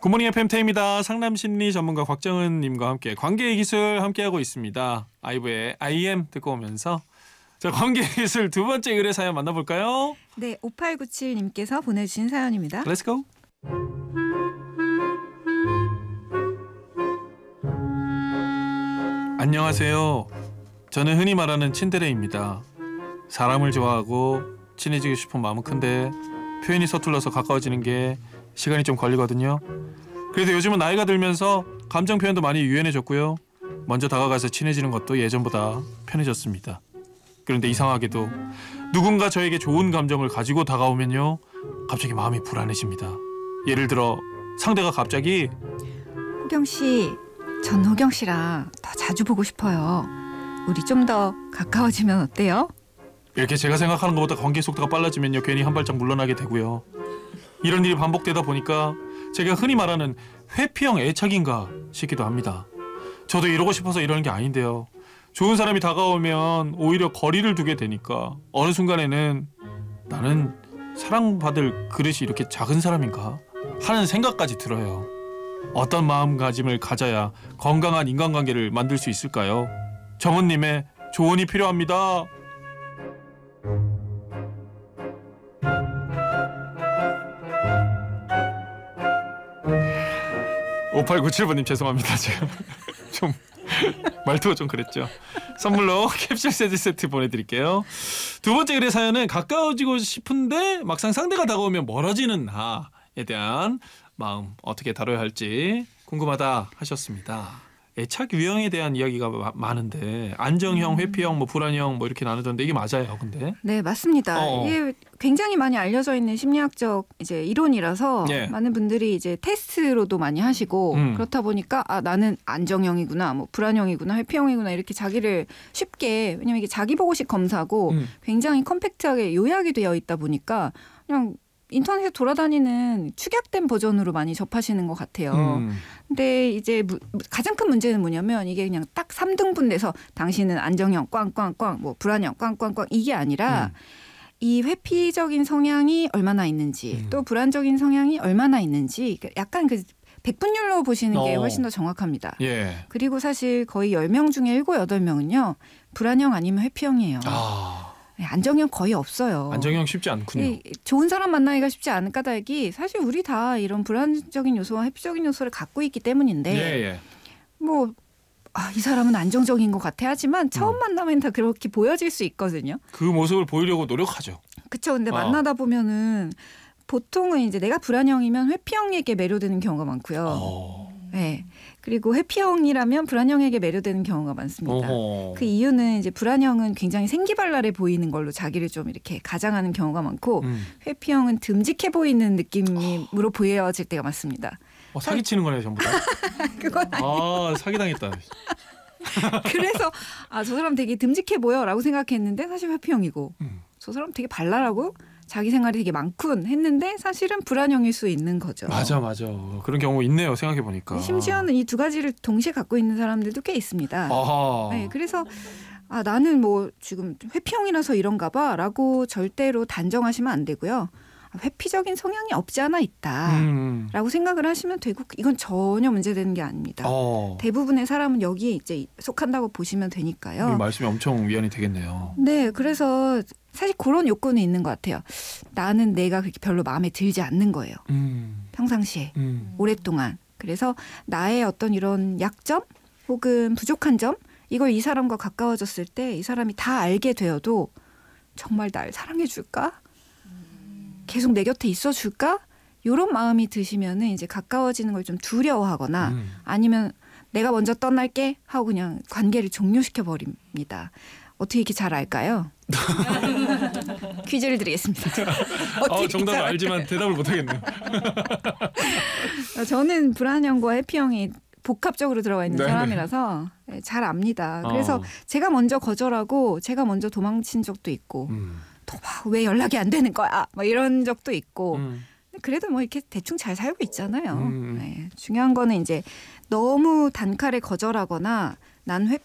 굿모닝 FM태입니다. 상담심리 전문가 곽정은님과 함께 관계의 기술 함께하고 있습니다. 아이브의 IM 듣고 오면서 자, 관계의 기술 두 번째 의뢰 사연 만나볼까요? 네, 5897님께서 보내주신 사연입니다. Let's go. 안녕하세요. 저는 흔히 말하는 친데레입니다. 사람을 좋아하고 친해지고 싶은 마음은 큰데 표현이 서툴러서 가까워지는 게 시간이 좀 걸리거든요. 그래도 요즘은 나이가 들면서 감정 표현도 많이 유연해졌고요. 먼저 다가가서 친해지는 것도 예전보다 편해졌습니다. 그런데 이상하게도 누군가 저에게 좋은 감정을 가지고 다가오면요, 갑자기 마음이 불안해집니다. 예를 들어 상대가 갑자기 호경 씨, 전 호경 씨랑 더 자주 보고 싶어요. 우리 좀 더 가까워지면 어때요? 이렇게 제가 생각하는 것보다 관계 속도가 빨라지면요, 괜히 한 발짝 물러나게 되고요. 이런 일이 반복되다 보니까 제가 흔히 말하는 회피형 애착인가 싶기도 합니다. 저도 이러고 싶어서 이러는 게 아닌데요. 좋은 사람이 다가오면 오히려 거리를 두게 되니까 어느 순간에는 나는 사랑받을 그릇이 이렇게 작은 사람인가 하는 생각까지 들어요. 어떤 마음가짐을 가져야 건강한 인간관계를 만들 수 있을까요? 정은님의 조언이 필요합니다. 5897번님 죄송합니다. 제가 좀 말투가 좀 그랬죠. 선물로 캡슐 세트 보내드릴게요. 두 번째 의뢰 사연은 가까워지고 싶은데 막상 상대가 다가오면 멀어지는 나에 대한 마음 어떻게 다뤄야 할지 궁금하다 하셨습니다. 애착 유형에 대한 이야기가 많은데 안정형, 회피형, 불안형 이렇게 나누던데 이게 맞아요, 근데? 네, 맞습니다. 이게 굉장히 많이 알려져 있는 심리학적 이제 이론이라서 예. 많은 분들이 이제 테스트로도 많이 하시고 그렇다 보니까 나는 안정형이구나, 불안형이구나, 회피형이구나 이렇게 자기를 쉽게, 왜냐면 이게 자기 보고식 검사고 굉장히 컴팩트하게 요약이 되어 있다 보니까 그냥 인터넷에 돌아다니는 축약된 버전으로 많이 접하시는 것 같아요. 근데 이제 가장 큰 문제는 뭐냐면 이게 그냥 딱 3등분돼서 당신은 안정형 꽝꽝꽝, 불안형 꽝꽝꽝 이게 아니라 이 회피적인 성향이 얼마나 있는지 또 불안적인 성향이 얼마나 있는지 약간 그 백분율로 보시는 게 훨씬 더 정확합니다. 예. 그리고 사실 거의 10명 중에 7, 8명은요. 불안형 아니면 회피형이에요. 안정형 거의 없어요. 안정형 쉽지 않군요. 좋은 사람 만나기가 쉽지 않은 까닭이 사실 우리 다 이런 불안적인 요소와 회피적인 요소를 갖고 있기 때문인데 예. 이 사람은 안정적인 것 같아 하지만 처음 만나면 다 그렇게 보여질 수 있거든요. 그 모습을 보이려고 노력하죠. 그렇죠. 근데 만나다 보면은 보통은 이제 내가 불안형이면 회피형에게 매료되는 경우가 많고요. 네. 그리고 회피형이라면 불안형에게 매료되는 경우가 많습니다. 그 이유는 이제 불안형은 굉장히 생기발랄해 보이는 걸로 자기를 좀 이렇게 가장하는 경우가 많고 회피형은 듬직해 보이는 느낌으로 보여질 때가 많습니다. 사기치는 거네 전부 다. 그건 아니에요. 사기당했다. 그래서 저 사람 되게 듬직해 보여라고 생각했는데 사실 회피형이고 저 사람 되게 발랄하고 자기 생활이 되게 많군 했는데 사실은 불안형일 수 있는 거죠. 맞아. 그런 경우 있네요. 생각해보니까. 심지어는 이 두 가지를 동시에 갖고 있는 사람들도 꽤 있습니다. 네, 그래서 나는 지금 회피형이라서 이런가 봐 라고 절대로 단정하시면 안 되고요. 회피적인 성향이 없지 않아 있다 라고 생각을 하시면 되고 이건 전혀 문제되는 게 아닙니다. 대부분의 사람은 여기에 이제 속한다고 보시면 되니까요. 이 말씀이 엄청 위안이 되겠네요. 네, 그래서 사실 그런 욕구는 있는 것 같아요. 나는 내가 그렇게 별로 마음에 들지 않는 거예요. 평상시에 오랫동안. 그래서 나의 어떤 이런 약점 혹은 부족한 점 이걸 이 사람과 가까워졌을 때 이 사람이 다 알게 되어도 정말 날 사랑해 줄까? 계속 내 곁에 있어 줄까? 이런 마음이 드시면은 이제 가까워지는 걸 좀 두려워하거나 아니면 내가 먼저 떠날게 하고 그냥 관계를 종료시켜 버립니다. 어떻게 이렇게 잘 알까요? 퀴즈를 드리겠습니다. 정답을 알지만 대답을 못하겠네요. 저는 불안형과 회피형이 복합적으로 들어가 있는 사람이라서 잘 압니다. 그래서 제가 먼저 거절하고 제가 먼저 도망친 적도 있고 또 왜 연락이 안 되는 거야? 이런 적도 있고 그래도 이렇게 대충 잘 살고 있잖아요. 네. 중요한 거는 이제 너무 단칼에 거절하거나 난